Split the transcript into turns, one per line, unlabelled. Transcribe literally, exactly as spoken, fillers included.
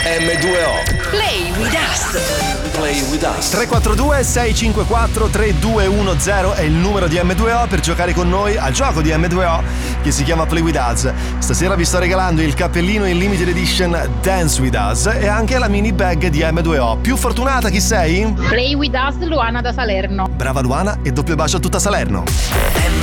emme due o.
Play with us.
Play with us.
tre quattro due sei cinque quattro tre due uno zero è il numero di emme due o per giocare con noi al gioco di emme due o che si chiama Play with us. Stasera vi sto regalando il cappellino in limited edition Dance with us e anche la mini bag di emme due o. Più fortunata chi sei?
Play with us, Luana da Salerno.
Brava Luana e doppio bacio a tutta Salerno.